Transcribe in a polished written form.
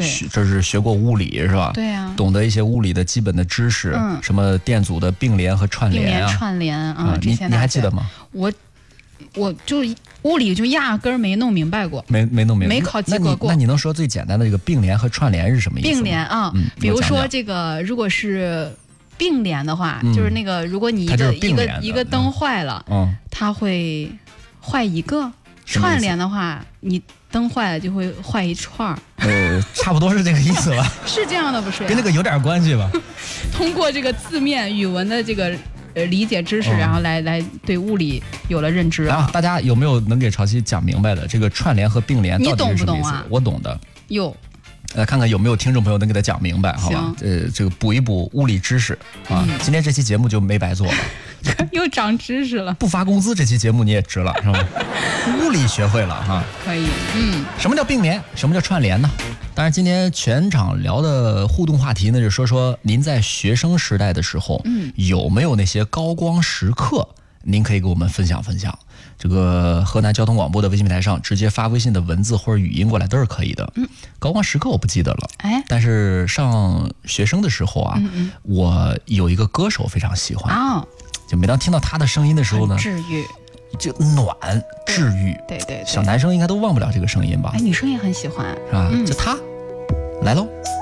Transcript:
这是学过物理是吧？ 对呀， 懂得一些物理的基本的知识，什么电阻的并联和串联啊， 串联啊，这些你还记得吗？ 我就物理就压根儿没弄明白过， 没弄明白， 没考及过。 那你能说最简单的这个并联和串联是什么意思吗？ 并联啊，比如说这个，如果是并联的话，就是那个，如果你一个灯坏了，它会坏一个；串联的话，你灯坏了就会坏一串儿。 差不多是这个意思吧？ 是这样的，不是？ 跟那个有点关系吧？ 通过这个字面语文的这个理解知识，然后来对物理有了认知啊。 大家有没有能给潮汐讲明白的？这个串联和并联到底是什么意思？ 你懂不懂啊？ 我懂的。 有。 来看看有没有听众朋友能给他讲明白，好吧？这个补一补物理知识啊！今天这期节目就没白做了， 又长知识了。 不发工资，这期节目你也值了，是吧？物理学会了哈， 可以。 什么叫并联？什么叫串联呢？当然，今天全场聊的互动话题呢，就说您在学生时代的时候，有没有那些高光时刻？您可以给我们分享分享。这个河南交通广播的微信平台上直接发微信的文字或者语音过来都是可以的。高光时刻我不记得了，但是上学生的时候啊，我有一个歌手非常喜欢啊，就每当听到他的声音的时候呢， 治愈， 就暖治愈。 对， 小男生应该都忘不了这个声音吧？ 女生也很喜欢， 是吧？就他来喽。